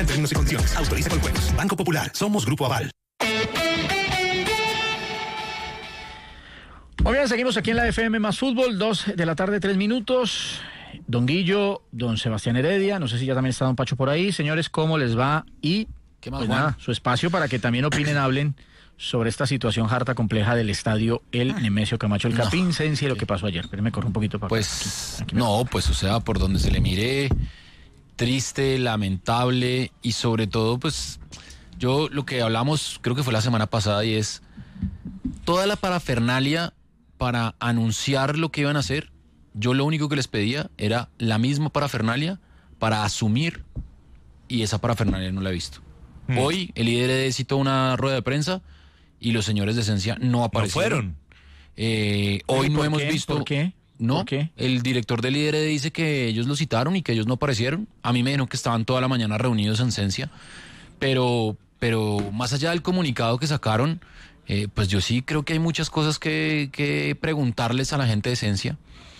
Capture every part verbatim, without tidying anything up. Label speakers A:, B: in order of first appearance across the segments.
A: En términos y condiciones, autoriza con juegos. Banco Popular, somos Grupo Aval.
B: Muy bien, seguimos aquí en la F M más Fútbol, dos de la tarde, tres minutos. Don Guillo, don Sebastián Heredia, no sé si ya también está don Pacho por ahí. Señores, ¿cómo les va? Y
C: ¿Qué más,
B: pues
C: Juan?
B: nada, su espacio para que también opinen, hablen sobre esta situación harta compleja del estadio El Nemesio Camacho El Campín, no. Sensi, lo que pasó ayer. Pero me corro un poquito para
C: Pues,
B: acá. Aquí, aquí
C: no, pues, o sea, por donde se le mire, triste, lamentable y sobre todo, pues, yo lo que hablamos, creo que fue la semana pasada, y es toda la parafernalia para anunciar lo que iban a hacer. Yo lo único que les pedía era la misma parafernalia para asumir, y esa parafernalia no la he visto. Mm. Hoy el líder citó una rueda de prensa y los señores de Esencia no aparecieron.
D: ¿No fueron?
C: Eh, hoy no hemos
B: qué?
C: visto...
B: ¿Por qué?
C: No,
B: ¿Por qué?
C: El director del I D R dice que ellos lo citaron y que ellos no aparecieron. A mí me dijeron que estaban toda la mañana reunidos en Esencia, pero, pero más allá del comunicado que sacaron, eh, pues yo sí creo que hay muchas cosas que, que preguntarles a la gente de Esencia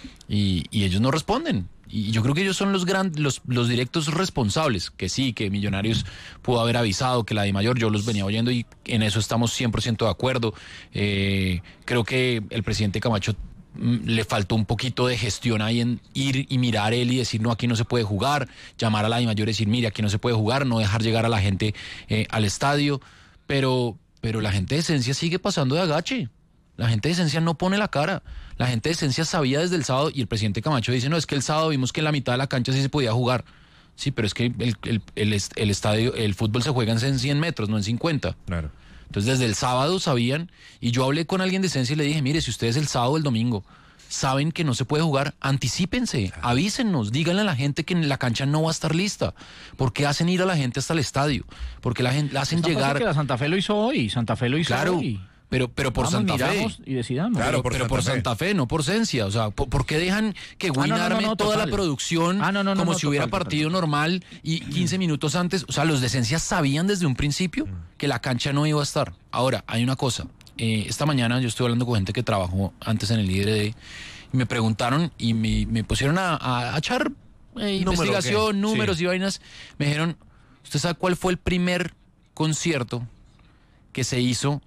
C: y, y ellos no responden. Y yo creo que ellos son los grandes, los, los directos responsables, que sí, que Millonarios pudo haber avisado, que la DIMAYOR, yo los venía oyendo y en eso estamos cien por ciento de acuerdo. Eh, creo que el presidente Camacho mm, le faltó un poquito de gestión ahí en ir y mirar él y decir, no, aquí no se puede jugar, llamar a la DIMAYOR y decir, mire, aquí no se puede jugar, no dejar llegar a la gente eh, al estadio, pero, pero la gente de Esencia sigue pasando de agache. La gente de Esencia no pone la cara. La gente de Esencia sabía desde el sábado y el presidente Camacho dice, no, es que el sábado vimos que en la mitad de la cancha sí se podía jugar. Sí, pero es que el, el, el, el estadio, el fútbol se juega en cien metros, no en cincuenta.
D: Claro.
C: Entonces desde el sábado sabían, y yo hablé con alguien de Esencia y le dije, mire, si ustedes el sábado o el domingo saben que no se puede jugar, anticípense, claro. Avísennos, díganle a la gente que la cancha no va a estar lista. ¿Por qué hacen ir a la gente hasta el estadio? Porque la gente la hacen llegar...
B: Que la Santa Fe lo hizo hoy, Santa Fe lo hizo
C: claro.
B: hoy.
C: Pero, pero por
B: Vamos,
C: Santa Fe.
B: Y decidamos.
C: Claro, pero, por, pero Santa por Santa Fe, no por Esencia. O sea, ¿por, ¿por qué dejan que Win ah, no, arme no, no, toda total. la producción ah, no, no, como no, si total, hubiera partido total. normal y quince minutos antes? O sea, los de Esencia sabían desde un principio que la cancha no iba a estar. Ahora, hay una cosa. Eh, esta mañana yo estuve hablando con gente que trabajó antes en el I D R D y me preguntaron y me, me pusieron a, a, a echar eh, investigación, ¿qué? números sí. y vainas. Me dijeron, ¿usted sabe cuál fue el primer concierto que se hizo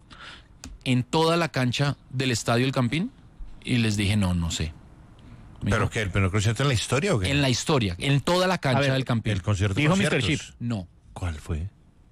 C: en toda la cancha del Estadio El Campín? Y les dije, no, no sé.
D: Me ¿Pero dijo, qué? ¿El primer concierto en la historia o qué?
C: En la historia, en toda la cancha ver, del Campín.
D: ¿El concierto
B: dijo mister Chip?
C: No.
D: ¿Cuál fue?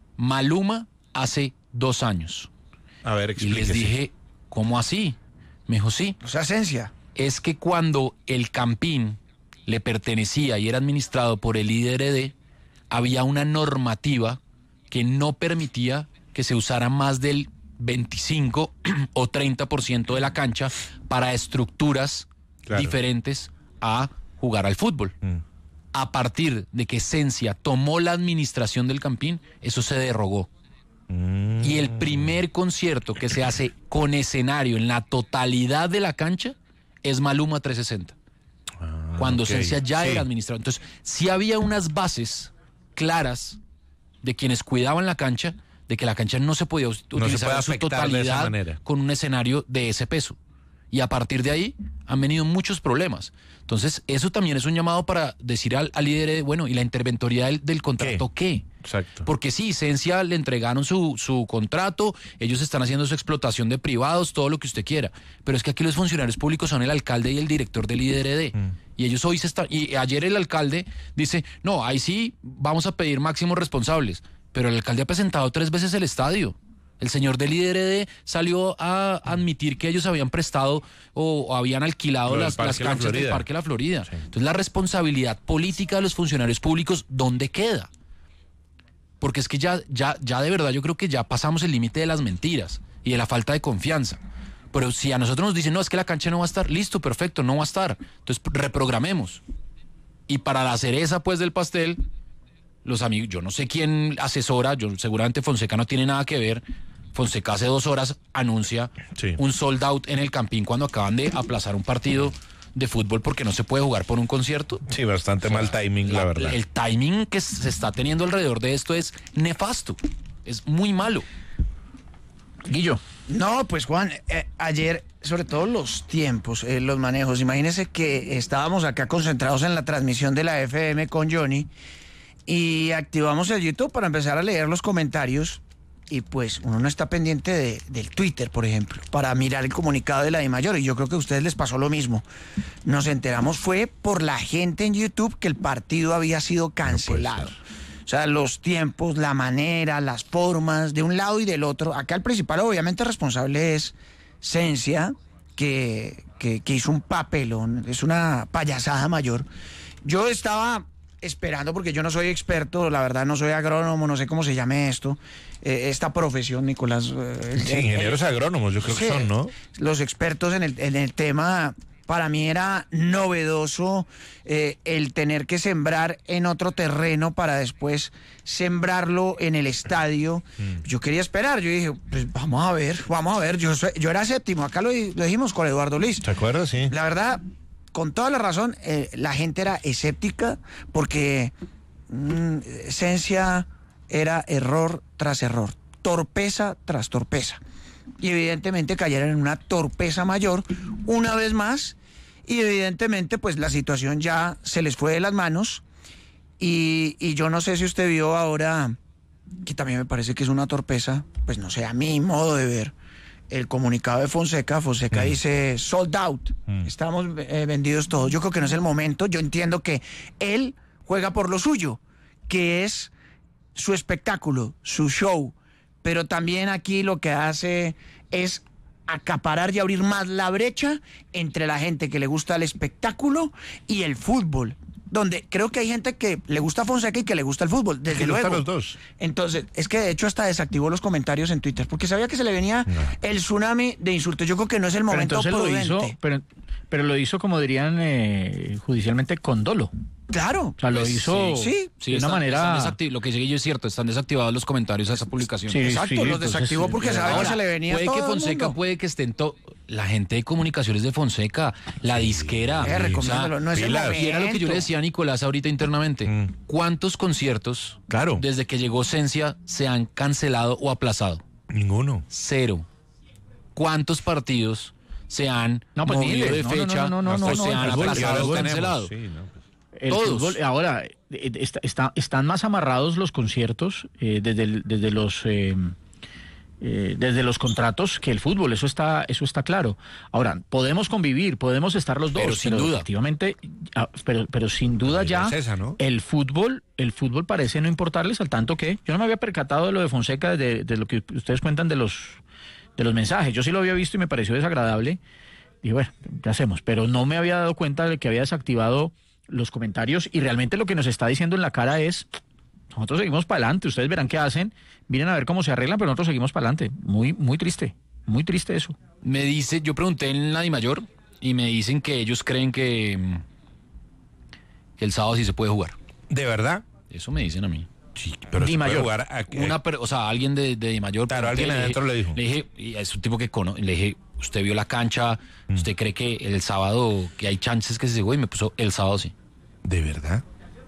C: Maluma hace dos años.
D: A ver, explíquese.
C: Y les dije, ¿cómo así? Me dijo, sí.
E: O sea, Esencia.
C: Es que cuando el Campín le pertenecía y era administrado por el I D R D, había una normativa que no permitía que se usara más del veinticinco o treinta por ciento de la cancha para estructuras claro. diferentes a jugar al fútbol. Mm. A partir de que Esencia tomó la administración del Campín, eso se derogó. Mm. Y el primer concierto que se hace con escenario en la totalidad de la cancha es Maluma trescientos sesenta. Ah, cuando okay. Esencia ya sí. era administrador. Entonces, sí había unas bases claras de quienes cuidaban la cancha, de que la cancha no se podía utilizar
D: no
C: en su totalidad con un escenario de ese peso. Y a partir de ahí han venido muchos problemas. Entonces, eso también es un llamado para decir al, al líder, bueno, ¿y la interventoría del, del contrato qué? qué?
D: Exacto.
C: Porque sí, Esencia le entregaron su, su contrato, ellos están haciendo su explotación de privados, todo lo que usted quiera. Pero es que aquí los funcionarios públicos son el alcalde y el director del I D R D. Mm. Y ellos hoy se están... Y ayer el alcalde dice, no, ahí sí vamos a pedir máximos responsables. Pero el alcalde ha presentado tres veces el estadio. El señor del I D R D salió a admitir que ellos habían prestado o, o habían alquilado las, las canchas del Parque La Florida. Sí. Entonces la responsabilidad política de los funcionarios públicos, ¿dónde queda? Porque es que ya, ya, ya de verdad yo creo que ya pasamos el límite de las mentiras y de la falta de confianza. Pero si a nosotros nos dicen, no, es que la cancha no va a estar, listo, perfecto, no va a estar. Entonces reprogramemos. Y para la cereza pues del pastel, los amigos, yo no sé quién asesora, yo seguramente Fonseca no tiene nada que ver. Fonseca hace dos horas anuncia sí. un sold out en el Campín cuando acaban de aplazar un partido de fútbol porque no se puede jugar por un concierto.
D: Sí, bastante o sea, mal timing, la, la verdad.
C: El timing que se está teniendo alrededor de esto es nefasto, es muy malo.
B: Guillo.
E: No, pues Juan, eh, ayer, sobre todo los tiempos, eh, los manejos, imagínese que estábamos acá concentrados en la transmisión de la F M con Johnny y activamos el YouTube para empezar a leer los comentarios. Y pues uno no está pendiente de, del Twitter, por ejemplo, para mirar el comunicado de la DIMAYOR. Y yo creo que a ustedes les pasó lo mismo. Nos enteramos fue por la gente en YouTube que el partido había sido cancelado. O sea, los tiempos, la manera, las formas, de un lado y del otro. Acá el principal, obviamente, responsable es Cencia, que, que, que hizo un papelón. Es una payasada mayor. Yo estaba esperando, porque yo no soy experto, la verdad no soy agrónomo, no sé cómo se llame esto, eh, esta profesión, Nicolás. Eh,
D: sí, ingenieros agrónomos, yo creo sí, que son, ¿no?
E: Los expertos en el, en el tema, para mí era novedoso eh, el tener que sembrar en otro terreno para después sembrarlo en el estadio. Mm. Yo quería esperar, yo dije, pues vamos a ver, vamos a ver, yo, soy, yo era séptimo, acá lo, lo dijimos con Eduardo Luis.
D: ¿Te acuerdas? Sí.
E: La verdad, con toda la razón, eh, la gente era escéptica porque mmm, Cencia era error tras error, torpeza tras torpeza. Y evidentemente cayeron en una torpeza mayor una vez más y evidentemente pues la situación ya se les fue de las manos y, y yo no sé si usted vio ahora, que también me parece que es una torpeza, pues no sé, a mi modo de ver, el comunicado de Fonseca. Fonseca mm. dice sold out, mm. estamos eh, vendidos todos. Yo creo que no es el momento. Yo entiendo que él juega por lo suyo, que es su espectáculo, su show, pero también aquí lo que hace es acaparar y abrir más la brecha entre la gente que le gusta el espectáculo y el fútbol, donde creo que hay gente que le gusta Fonseca y que le gusta el fútbol, desde luego.
D: Los dos.
E: Entonces, es que de hecho hasta desactivó los comentarios en Twitter, porque sabía que se le venía no. el tsunami de insultos. Yo creo que no es el momento
B: pero
E: prudente.
B: Lo hizo, pero, pero lo hizo, como dirían eh, judicialmente, con dolo.
E: Claro.
B: O sea, lo pues, hizo
E: sí,
B: sí, de
C: están,
B: una manera...
C: Lo que sigue yo es cierto, están desactivados los comentarios a esa publicación.
E: Sí, Exacto, sí, los desactivó porque
B: sí,
E: sabe
B: ahora,
E: que se le venía
C: puede
E: todo
C: que Fonseca,
E: el
C: puede que estén... To... La gente de comunicaciones de Fonseca, la disquera...
E: Eh, o sea, no es el
C: y era lo que yo le decía a Nicolás ahorita internamente. Mm. ¿Cuántos conciertos,
D: claro,
C: desde que llegó Cencia, se han cancelado o aplazado?
D: Ninguno.
C: Cero. ¿Cuántos partidos se han
B: no, pues
C: movido
B: miles.
C: de fecha
B: no, no, no, no,
C: o
B: no,
C: se
B: no,
C: han
B: no,
C: aplazado o
B: no,
C: cancelado?
D: Sí, no, pues.
B: El
C: Todos.
B: Fútbol, ahora, está, está, están más amarrados los conciertos eh, desde, el, desde los... Eh, Eh, desde los contratos que el fútbol, eso está eso está claro. Ahora, podemos convivir, podemos estar los dos,
C: pero sin
B: pero
C: duda.
B: Efectivamente, pero, pero sin duda ya
D: es esa, ¿no?
B: el fútbol el fútbol parece no importarles, al tanto que yo no me había percatado de lo de Fonseca, de, de lo que ustedes cuentan de los de los mensajes. Yo sí lo había visto y me pareció desagradable. Dije, bueno, ¿qué hacemos? Pero no me había dado cuenta de que había desactivado los comentarios y realmente lo que nos está diciendo en la cara es: nosotros seguimos para adelante, ustedes verán qué hacen, miren a ver cómo se arreglan, pero nosotros seguimos para adelante. Muy, muy triste, muy triste eso.
C: Me dice, yo pregunté en la DIMAYOR y me dicen que ellos creen que, que el sábado sí se puede jugar.
D: ¿De verdad?
C: Eso me dicen a mí.
D: Sí, pero se puede jugar a,
C: Una, o sea, alguien de, de DIMAYOR.
D: Claro, alguien
C: le
D: adentro
C: dije,
D: le dijo.
C: Le dije, y es un tipo que cono, le dije, usted vio la cancha, mm. ¿usted cree que el sábado, que hay chances que se juegue? Y me puso, el sábado sí.
D: ¿De verdad?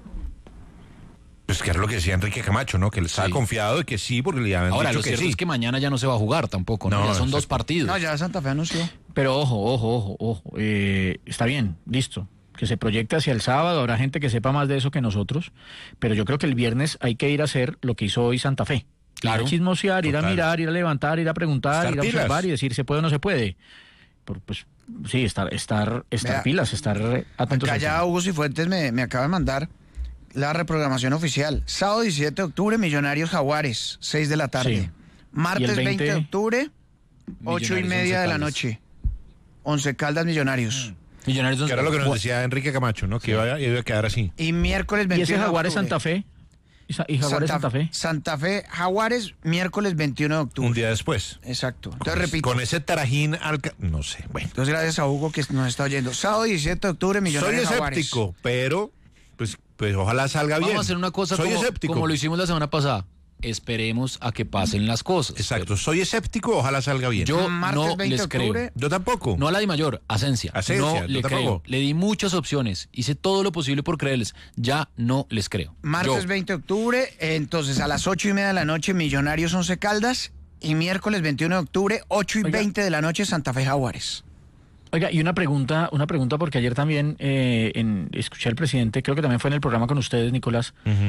D: Pues que era lo que decía Enrique Camacho, ¿no? Que él estaba sí. confiado de que sí, porque le habían
C: Ahora,
D: dicho
C: lo
D: que
C: cierto
D: sí.
C: es que mañana ya no se va a jugar tampoco, ¿no? no ya son dos partidos.
E: No, ya Santa Fe anunció.
B: Pero ojo, ojo, ojo, ojo. Eh, está bien, listo. Que se proyecte hacia el sábado, habrá gente que sepa más de eso que nosotros, pero yo creo que el viernes hay que ir a hacer lo que hizo hoy Santa Fe.
C: Claro.
B: Ir a chismosear, Total. ir a mirar, ir a levantar, ir a preguntar, estar ir a pilas. observar y decir se puede o no se puede. Por, pues sí, estar, estar, estar Vea, pilas, estar atentos.
E: Acá ya Hugo Cifuentes me, me acaba de mandar la reprogramación oficial. Sábado diecisiete de octubre, Millonarios Jaguares, seis de la tarde. Sí. Martes veinte... veinte de octubre, ocho y media de la noche. Once Caldas Millonarios.
C: Mm. Millonarios
D: que era lo que nos decía Enrique Camacho, ¿no? Que sí. iba, iba a quedar así.
E: Y miércoles veintiuno.
B: ¿Y ese Jaguares Santa Fe? ¿Y Jaguares Santa, Santa Fe?
E: Santa Fe, Jaguares, miércoles veintiuno de octubre.
D: Un día después.
E: Exacto. Entonces
D: con,
E: repito.
D: Con ese tarajín al... No sé, bueno.
E: Entonces gracias a Hugo que nos está oyendo. Sábado diecisiete de octubre, Millonarios
D: Soy
E: Jaguares.
D: escéptico, pero... Pues, pues ojalá salga bien.
C: Vamos a hacer una cosa
D: soy
C: como,
D: escéptico.
C: como lo hicimos la semana pasada. Esperemos a que pasen las cosas.
D: Exacto, pero soy escéptico, ojalá salga bien.
C: Yo no les creo.
D: Yo tampoco.
C: No a la DIMAYOR, a Cencia.
D: A Cencia,
C: no le
D: tampoco.
C: creo. Le di muchas opciones, hice todo lo posible por creerles. Ya no les creo.
E: Martes
C: yo.
E: veinte de octubre, entonces a las ocho y media de la noche, Millonarios Once Caldas. Y miércoles veintiuno de octubre, ocho y veinte de la noche, Santa Fe Jaguares.
B: Oiga, y una pregunta, una pregunta porque ayer también eh, en, escuché al presidente, creo que también fue en el programa con ustedes, Nicolás, uh-huh.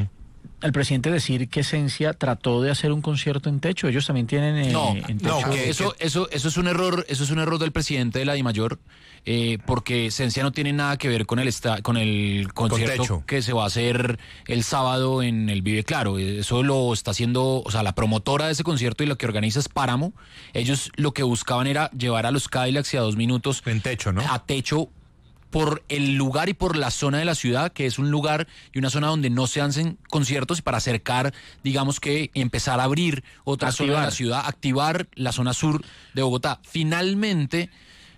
B: el presidente decir que Esencia trató de hacer un concierto en techo. Ellos también tienen eh,
C: No,
B: en techo.
C: no, que eso, eso, eso es un error, eso es un error del presidente de la DIMAYOR, eh, porque Esencia no tiene nada que ver con el esta, con el concierto
D: techo.
C: que se va a hacer el sábado en el Vive Claro. Eso lo está haciendo, o sea, la promotora de ese concierto y lo que organiza es Páramo. Ellos lo que buscaban era llevar a los Cadillacs y a dos minutos
D: En techo, ¿no?
C: a techo por el lugar y por la zona de la ciudad, que es un lugar y una zona donde no se hacen conciertos, y para acercar, digamos que empezar a abrir otra zona de la ciudad, activar la zona sur de Bogotá. Finalmente,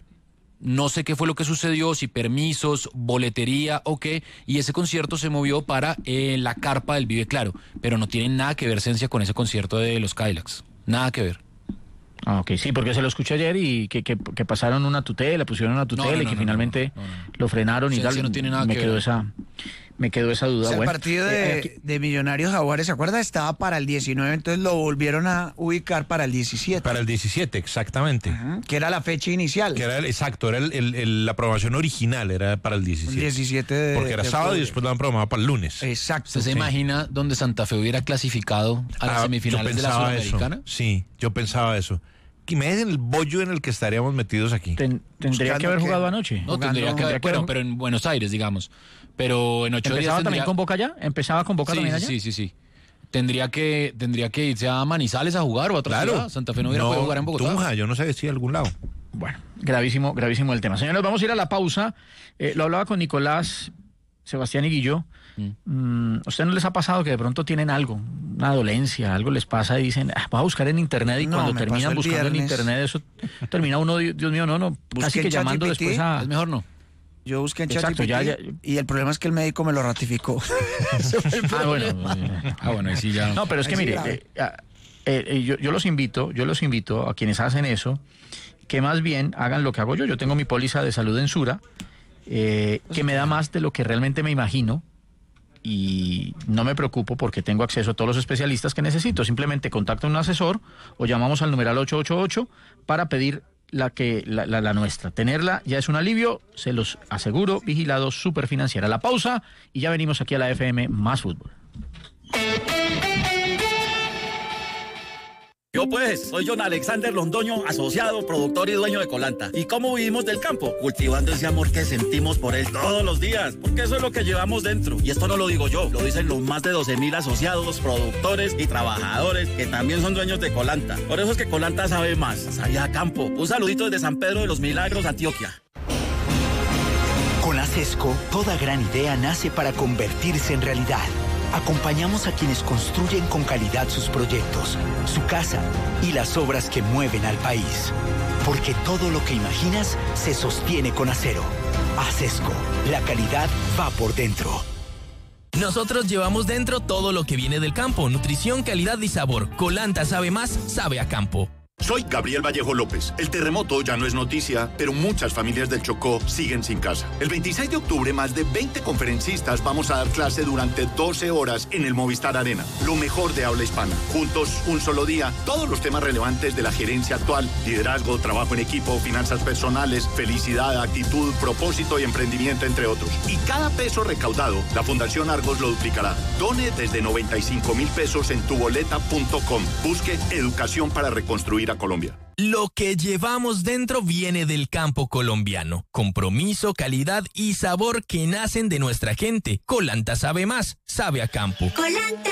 C: no sé qué fue lo que sucedió, si permisos, boletería o qué, y ese concierto se movió para eh, la carpa del Vive Claro, pero no tiene nada que ver, Esencia, con ese concierto de los Cadillacs. Nada que ver.
B: Ah, ok, sí, porque se lo escuché ayer y que, que, que pasaron una tutela, pusieron una tutela
C: No, no,
B: y que
C: no,
B: finalmente
C: no, no, no, no.
B: lo frenaron y
C: Sí,
B: tal.
C: sí, no tiene nada
B: me
C: que
B: quedó
C: ver.
B: esa me quedó esa duda.
E: O sea,
B: bueno,
E: el partido
B: eh,
E: de,
B: aquí-
E: de Millonarios Jaguares, ¿se acuerda? Estaba para el diecinueve, entonces lo volvieron a ubicar para el diecisiete.
D: Para el diecisiete, exactamente.
E: Ajá, que era la fecha inicial.
D: Que era el, exacto, era el, el- el- la programación original, era para el diecisiete.
E: El diecisiete de-
D: Porque era
E: de
D: sábado y
E: octubre.
D: después lo han programado para el lunes.
E: Exacto.
C: ¿Usted se
D: Sí.
C: imagina donde Santa Fe hubiera clasificado a las
D: Ah,
C: semifinales
D: yo
C: de la
D: pensaba
C: Sudamericana?
D: eso. Sí, yo pensaba eso. Que me den el bollo en el que estaríamos metidos aquí.
B: ten- tendría
E: Buscando
B: que haber
E: que-
B: jugado anoche.
C: No,
E: Jugando-
C: tendría que haber,
B: tendría que
C: pero,
B: haber-
C: pero en Buenos Aires, digamos. Pero en ocho días
B: ¿Empezaba
C: tendría...
B: también con Boca ya? ¿Empezaba con Boca
C: sí,
B: también
C: sí,
B: allá?
C: sí, sí, sí. Tendría que, tendría que irse a Manizales a jugar o a otra ciudad. Santa Fe no hubiera podido jugar en Bogotá.
D: Tunja, yo no sé si a algún lado.
B: Bueno, gravísimo, gravísimo el tema. Señores, vamos a ir a la pausa. Eh, lo hablaba con Nicolás, Sebastián y Guillo. Mm, ¿a usted no les ha pasado que de pronto tienen algo, una dolencia, algo les pasa y dicen, ah, voy a buscar en internet, y
E: No,
B: cuando
E: me
B: terminan
E: pasó el
B: buscando en
E: viernes.
B: internet, eso termina uno, Dios Dios mío, no, no, casi
E: en
B: que llamando
E: ChatGPT.
B: después a...
C: Es mejor no.
E: Yo busqué en
B: Exacto,
E: ChatGPT
B: ya, ya.
E: y el problema es que el médico me lo ratificó. Ese fue el
B: Ah, bueno.
E: problema.
B: eh,
C: Ah, bueno, ahí sí ya.
B: No, pero es que
E: Ahí sí
B: mire,
E: grave.
B: eh, ah, eh, eh, yo, yo los invito, yo los invito a quienes hacen eso, que más bien hagan lo que hago yo. Yo tengo mi póliza de salud en Sura, eh, que me da más de lo que realmente me imagino, y no me preocupo porque tengo acceso a todos los especialistas que necesito. Simplemente contacto a un asesor o llamamos al numeral ocho ocho ocho para pedir la que la, la, la nuestra. Tenerla ya es un alivio, se los aseguro. Vigilado Superfinanciera. La pausa y ya venimos aquí a la F M Más Fútbol.
F: Yo pues, soy John Alexander Londoño, asociado, productor y dueño de Colanta. ¿Y cómo vivimos del campo? Cultivando ese amor que sentimos por él todos los días, porque eso es lo que llevamos dentro. Y esto no lo digo yo, lo dicen los más de doce mil asociados, productores y trabajadores que también son dueños de Colanta. Por eso es que Colanta sabe más, sabe a campo. Un saludito desde San Pedro de los Milagros, Antioquia.
G: Con Acesco, toda gran idea nace para convertirse en realidad. Acompañamos a quienes construyen con calidad sus proyectos, su casa y las obras que mueven al país. Porque todo lo que imaginas se sostiene con acero. Acesco, la calidad va por dentro.
H: Nosotros llevamos dentro todo lo que viene del campo, nutrición, calidad y sabor. Colanta sabe más, sabe a campo.
I: Soy Gabriel Vallejo López. El terremoto ya no es noticia, pero muchas familias del Chocó siguen sin casa. El veintiséis de octubre, más de veinte conferencistas vamos a dar clase durante doce horas en el Movistar Arena. Lo mejor de habla hispana. Juntos, un solo día, todos los temas relevantes de la gerencia actual, liderazgo, trabajo en equipo, finanzas personales, felicidad, actitud, propósito y emprendimiento, entre otros. Y cada peso recaudado, la Fundación Argos lo duplicará. Done desde noventa y cinco mil pesos en tuboleta punto com. Busque educación para reconstruir a Colombia.
H: Lo que llevamos dentro viene del campo colombiano. Compromiso, calidad y sabor que nacen de nuestra gente. Colanta sabe más, sabe a campo.
J: Colanta.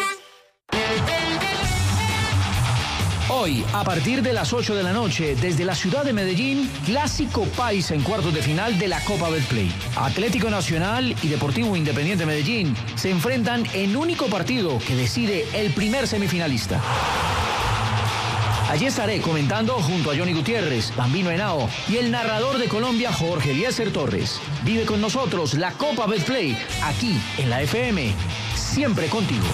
B: Hoy, a partir de las ocho de la noche, desde la ciudad de Medellín, Clásico Paisa en cuartos de final de la Copa Betplay. Atlético Nacional y Deportivo Independiente Medellín se enfrentan en único partido que decide el primer semifinalista. Allí estaré comentando junto a Johnny Gutiérrez, Bambino Henao y el narrador de Colombia, Jorge Eliezer Torres. Vive con nosotros la Copa Betplay, aquí en la F M, siempre contigo.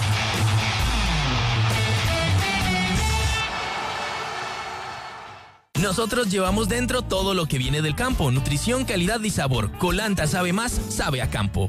H: Nosotros llevamos dentro todo lo que viene del campo, nutrición, calidad y sabor. Colanta sabe más, sabe a campo.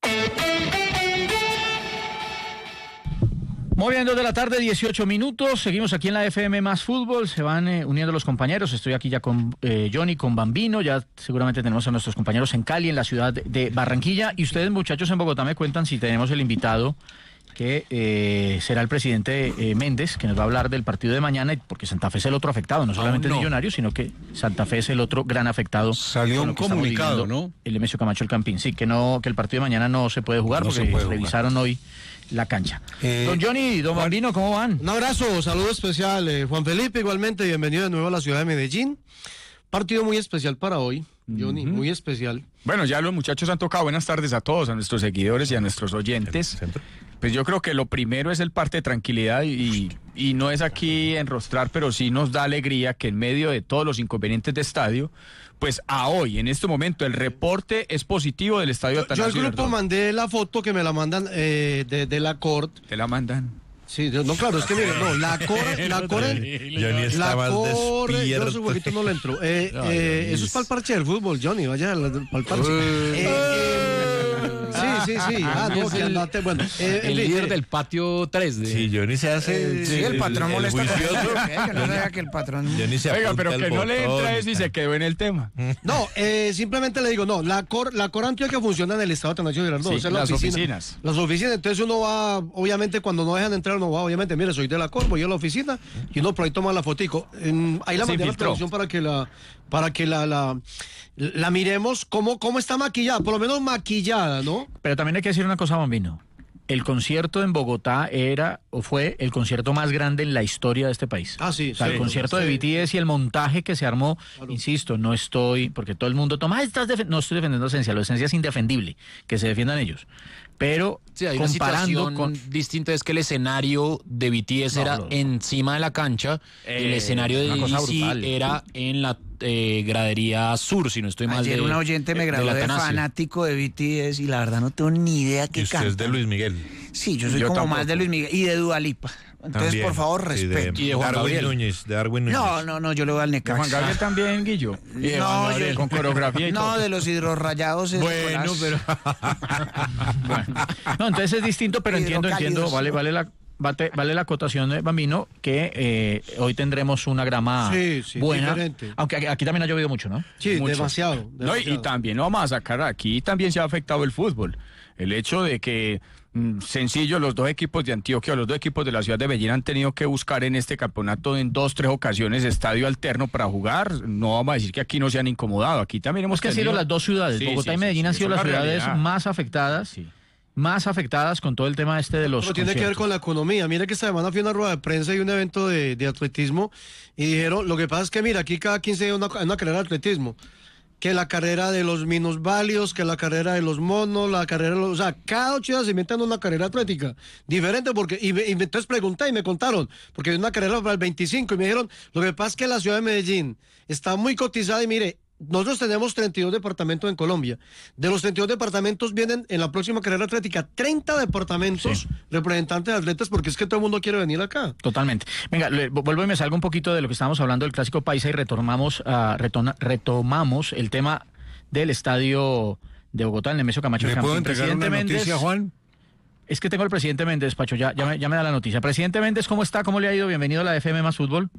B: Muy bien, dos de la tarde, dieciocho minutos. Seguimos aquí en la F M Más Fútbol. Se van eh, uniendo los compañeros. Estoy aquí ya con eh, Johnny, con Bambino. Ya seguramente tenemos a nuestros compañeros en Cali, en la ciudad de Barranquilla. Y ustedes, muchachos, en Bogotá me cuentan si tenemos el invitado que eh, será el presidente eh, Méndez, que nos va a hablar del partido de mañana, porque Santa Fe es el otro afectado, no solamente
C: no.
B: el Millonario, sino que Santa Fe es el otro gran afectado.
J: Salió un comunicado, ¿no?
B: El Nemesio Camacho el Campín, sí, que no, que el partido de mañana no se puede jugar,
J: No se
B: porque
J: puede jugar.
B: revisaron hoy la cancha.
J: Eh,
B: don Johnny, don Bambino, ¿cómo van?
K: Un abrazo, saludo especial, eh, Juan Felipe, igualmente, bienvenido de nuevo a la ciudad de Medellín. Partido muy especial para hoy, Johnny, uh-huh. muy especial.
L: Bueno, ya los muchachos han tocado. Buenas tardes a todos, a nuestros seguidores y a nuestros oyentes. Pues yo creo que lo primero es el parte de tranquilidad y, y no es aquí enrostrar, pero sí nos da alegría que en medio de todos los inconvenientes de estadio, pues a hoy, en este momento, el reporte es positivo del estadio Atanasio
K: Yo al grupo
L: Girardot.
K: mandé la foto que me la mandan eh, de, de la corte.
L: ¿Te la mandan?
K: Sí, no, claro, es que mire, no, la corre, la corre, la corre, yo hace un poquito no le entro. Eh,
L: Ay,
K: eh,
L: Dios.
K: eso es para el parche del fútbol, Johnny, vaya al al parche. Eh, eh, sí, sí, sí, ah, no,
C: Es
K: que
C: el-
K: andate, bueno. eh, en
C: El
K: fin,
C: líder
K: eh,
C: del patio tres. De...
D: Sí, Johnny se hace.
E: Eh, sí, el patrón molesta con
D: juicioso.
E: eso, ¿eh? Que no sabía que el patrón...
D: Johnny se
L: Oiga,
D: apunta
L: pero
D: el
L: que no le
D: botón
L: entra
D: y
L: eso y
D: tal.
L: se quedó en el tema.
K: No, eh, simplemente le digo, no, la Cor, la Cor Antioquia funciona en el Estado Atanasio Girardot,
L: Sí,
K: esa es la
L: las
K: oficina.
L: oficinas.
K: Las oficinas, entonces uno va, obviamente cuando no dejan entrar, uno va, obviamente, mire, soy de la Cor, voy a la oficina y uno por ahí toma la fotico. En- ahí la
L: Se
K: mandé a la
L: infiltró.
K: producción para que la, para que la, la, la miremos cómo, cómo está maquillada, por lo menos maquillada, ¿no?
B: Pero también hay que decir una cosa, Bambino. El concierto en Bogotá era o fue el concierto más grande en la historia de este país.
K: Ah, sí,
B: O sea,
K: sí,
B: el concierto
K: sí.
B: de B T S y el montaje que se armó,
K: Claro.
B: insisto, no estoy, porque todo el mundo toma, "Ah, estás defen-". no estoy defendiendo a Esencia, la Esencia es indefendible, que se defiendan ellos. Pero
C: Sí, hay una
B: comparando
C: situación
B: con...
C: distinta, es que el escenario de B T S
B: No,
C: era
B: no.
C: encima de la cancha, el
B: Eh,
C: escenario de
B: una cosa
C: D C
B: brutal.
C: era en la eh, gradería sur, si no estoy mal.
E: Ayer
C: de-
E: una oyente me
C: del
E: graduó de
C: Atanasio.
E: fanático de B T S y la verdad no tengo ni idea
D: Y
E: qué
D: usted
E: canta.
D: es de Luis Miguel.
E: Sí, yo soy
L: Yo
E: como
L: tampoco.
E: más de Luis Miguel y de Dua Lipa. Entonces,
D: También.
E: por favor,
D: Sí, de
E: respeto.
C: Y de Juan
D: Darwin
C: Gabriel.
D: Núñez, de Darwin Núñez.
E: No, no, no, yo le voy al
L: ¿De Juan
E: Necaxa.
L: Gabriel también, Guillo? Y de Juan
E: No,
L: Gabriel,
E: yo-
L: con coreografía y
E: No,
L: todo.
E: de los hidrorrayados es
L: Bueno,
E: Nicolás.
L: pero...
B: Bueno, no, entonces es distinto, pero entiendo, entiendo,
E: Hidrocálidos.
B: vale, vale la... Vale, vale la acotación de Bambino que eh, hoy tendremos una grama
K: Sí, sí,
B: buena,
K: diferente.
B: aunque aquí, aquí también ha llovido mucho, ¿no?
K: Sí,
L: Mucho.
K: demasiado.
L: No, y, y
K: demasiado.
L: también lo vamos a sacar aquí, también se ha afectado el fútbol. El hecho de que, mm, sencillo, los dos equipos de Antioquia, los dos equipos de la ciudad de Medellín han tenido que buscar en este campeonato en dos, tres ocasiones estadio alterno para jugar. No vamos a decir que aquí no se han incomodado, aquí también hemos
B: Es que han sido
L: tenido-
B: las dos ciudades,
L: Sí,
B: Bogotá
L: sí,
B: y Medellín
L: sí,
B: han
L: sí,
B: sido
L: eso
B: las
L: es la
B: ciudades
L: realidad.
B: más afectadas, más afectadas con todo el tema este de los
K: Pero tiene que ver
B: conciertos.
K: con la economía. Mira que esta semana fui a una rueda de prensa y un evento de, de atletismo y dijeron, lo que pasa es que mira, aquí cada quince días hay una, una carrera de atletismo. Que la carrera de los minusválidos, que la carrera de los monos, la carrera de los... O sea, cada ocho días se inventan una carrera atlética. Diferente porque... Y, me- y me- entonces pregunté y me contaron, porque hay una carrera para el veinticinco y me dijeron, lo que pasa es que la ciudad de Medellín está muy cotizada y mire, nosotros tenemos treinta y dos departamentos en Colombia. De los treinta y dos departamentos vienen en la próxima carrera atlética treinta departamentos representantes de atletas porque es que todo el mundo quiere venir acá.
B: Totalmente. Venga, le- vuelvo y me salgo un poquito de lo que estábamos hablando del Clásico Paisa y retomamos, ah, retona- retomamos el tema del estadio de Bogotá, el Nemesio Camacho.
J: ¿Le
B: Campín.
J: puedo entregar
B: Presidente
J: una noticia,
B: Méndez,
J: Juan?
B: Es que tengo al presidente Méndez, Pacho, ya, ya, me, ya me da la noticia. Presidente Méndez, ¿cómo está? ¿Cómo le ha ido? Bienvenido a la F M más Fútbol.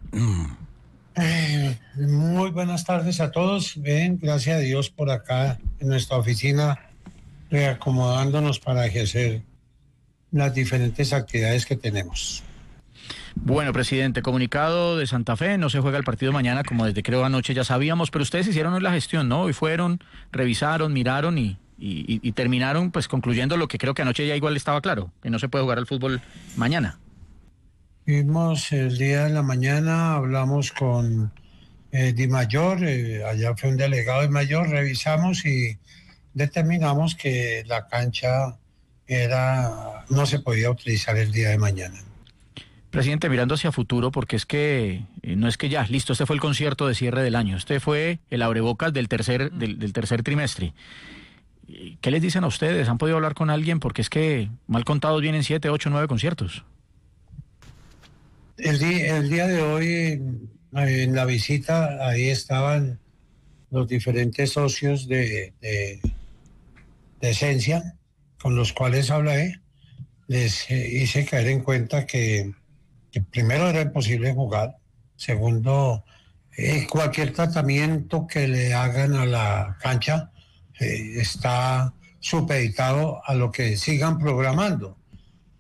M: Eh, muy buenas tardes a todos. Ven, gracias a Dios por acá en nuestra oficina, reacomodándonos para ejercer las diferentes actividades que tenemos.
B: Bueno, presidente, comunicado de Santa Fe, no se juega el partido mañana, como desde creo anoche ya sabíamos, pero ustedes hicieron hoy la gestión, ¿no? Y fueron, revisaron, miraron y, y, y terminaron pues concluyendo lo que creo que anoche ya igual estaba claro, que no se puede jugar al fútbol mañana.
M: Vimos el día de la mañana, hablamos con eh, Di Mayor, eh, allá fue un delegado de Mayor, revisamos y determinamos que la cancha era no se podía utilizar el día de mañana.
B: Presidente, mirando hacia futuro, porque es que eh, no es que ya, listo, este fue el concierto de cierre del año, este fue el abrebocas del tercer, del, del tercer trimestre. ¿Qué les dicen a ustedes? ¿Han podido hablar con alguien? Porque es que mal contados vienen siete, ocho, nueve conciertos.
M: El día, el día de hoy, en la visita, ahí estaban los diferentes socios de, de, de Esencia, con los cuales hablé. Les eh, hice caer en cuenta que, que primero era imposible jugar, segundo, eh, cualquier tratamiento que le hagan a la cancha eh, está supeditado a lo que sigan programando.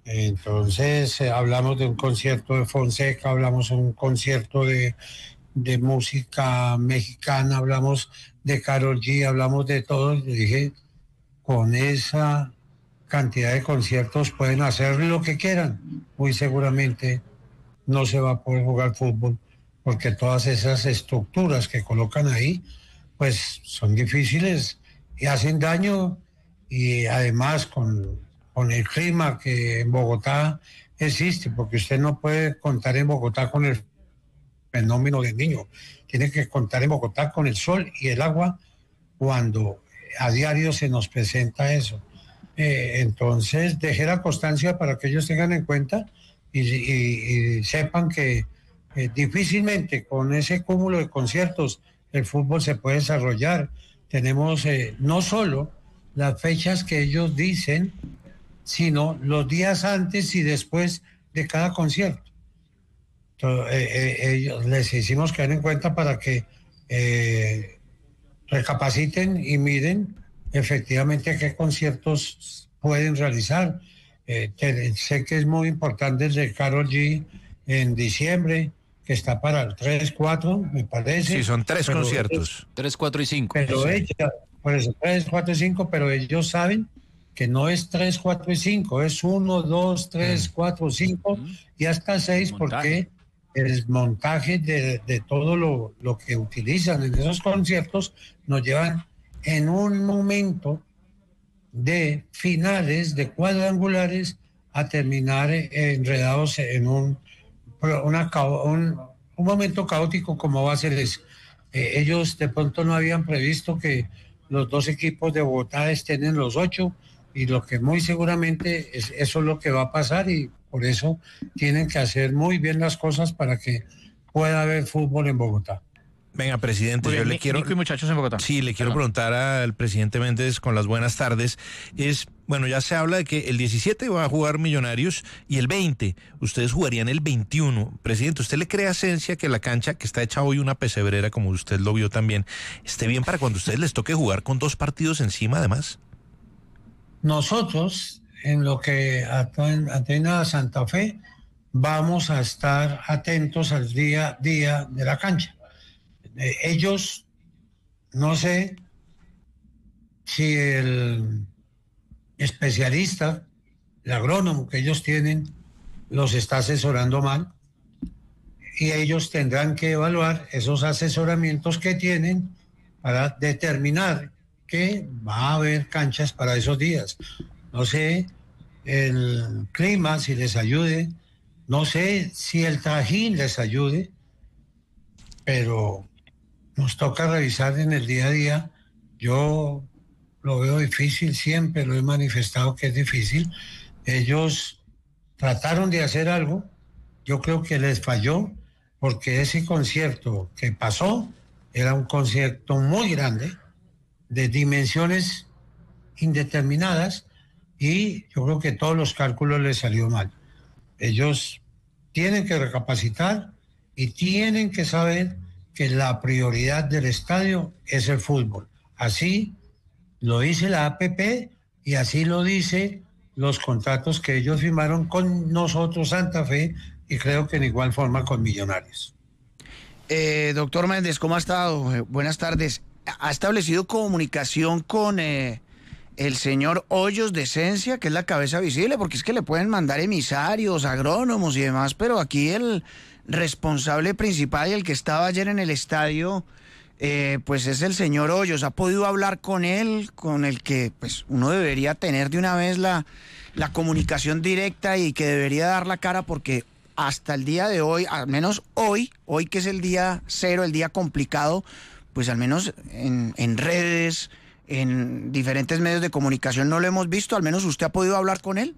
M: Entonces eh, hablamos de un concierto de Fonseca, hablamos de un concierto de, de música mexicana, hablamos de Karol G, hablamos de todo. Y dije, con esa cantidad de conciertos pueden hacer lo que quieran. Muy seguramente no se va a poder jugar fútbol, porque todas esas estructuras que colocan ahí, pues son difíciles y hacen daño, y además con, con el clima que en Bogotá existe, porque usted no puede contar en Bogotá con el fenómeno del Niño, tiene que contar en Bogotá con el sol y el agua cuando a diario se nos presenta eso. Eh, entonces, dejé la constancia para que ellos tengan en cuenta y, y, y sepan que eh, difícilmente con ese cúmulo de conciertos el fútbol se puede desarrollar. Tenemos eh, no solo las fechas que ellos dicen, sino los días antes y después de cada concierto. Entonces, eh, eh, ellos les hicimos caer en cuenta para que eh, recapaciten y miren efectivamente qué conciertos pueden realizar. Eh, te, sé que es muy importante el de Karol G en diciembre, que está para el tres, cuatro, me parece.
D: Sí, son tres
M: pero,
D: conciertos.
C: tres, cuatro y cinco.
M: Pero
C: sí.
M: ella, por eso, tres, cuatro y cinco, pero ellos saben que no es tres, cuatro y cinco, es uno, dos, tres, cuatro, cinco y hasta seis, porque el montaje de, de todo lo, lo que utilizan en esos conciertos nos llevan en un momento de finales, de cuadrangulares, a terminar enredados en un, una, un, un momento caótico como va a ser ese. Eh, ellos de pronto no habían previsto que los dos equipos de Bogotá estén en los ocho, y lo que muy seguramente es, eso es lo que va a pasar, y por eso tienen que hacer muy bien las cosas para que pueda haber fútbol en Bogotá.
D: Venga, presidente,
B: Bien,
D: yo le
B: Nico
D: quiero...
B: y muchachos en Bogotá.
D: Sí, le quiero
B: Perdón.
D: preguntar al presidente Méndez con las buenas tardes. Es, bueno, ya se habla de que el diecisiete va a jugar Millonarios y el veinte, ustedes jugarían el veintiuno. Presidente, ¿usted le cree a Esencia que la cancha, que está hecha hoy una pesebrera, como usted lo vio también, esté bien para cuando a ustedes les toque jugar con dos partidos encima además?
M: Nosotros, en lo que atena a Santa Fe, vamos a estar atentos al día a día de la cancha. Eh, ellos, no sé si el especialista, el agrónomo que ellos tienen, los está asesorando mal, y ellos tendrán que evaluar esos asesoramientos que tienen para determinar que va a haber canchas para esos días. No sé el clima si les ayude, no sé si el trajín les ayude, pero nos toca revisar en el día a día. Yo lo veo difícil, siempre lo he manifestado que es difícil. Ellos trataron de hacer algo, yo creo que les falló, porque ese concierto que pasó era un concierto muy grande, de dimensiones indeterminadas, y yo creo que todos los cálculos les salió mal. Ellos tienen que recapacitar y tienen que saber que la prioridad del estadio es el fútbol. Así lo dice la A P P y así lo dice los contratos que ellos firmaron con nosotros, Santa Fe, y creo que en igual forma con Millonarios.
E: Eh, doctor Méndez, ¿cómo ha estado? Eh, buenas tardes. ¿Ha establecido comunicación con eh, el señor Hoyos de Esencia, que es la cabeza visible? Porque es que le pueden mandar emisarios, agrónomos y demás, pero aquí el responsable principal y el que estaba ayer en el estadio, eh, pues es el señor Hoyos. ¿Ha podido hablar con él, con el que pues uno debería tener de una vez la, la comunicación directa y que debería dar la cara? Porque hasta el día de hoy, al menos hoy, hoy que es el día cero, el día complicado, pues al menos en, en redes, en diferentes medios de comunicación no lo hemos visto. ¿Al menos usted ha podido hablar con él?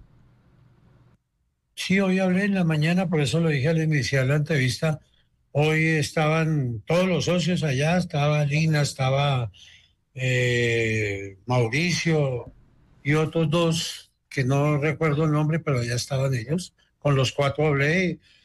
M: Sí, hoy hablé en la mañana, por eso lo dije al iniciar la entrevista. Hoy estaban todos los socios allá, estaba Lina, estaba eh, Mauricio y otros dos que no recuerdo el nombre, pero ya estaban ellos. Con los cuatro hablé,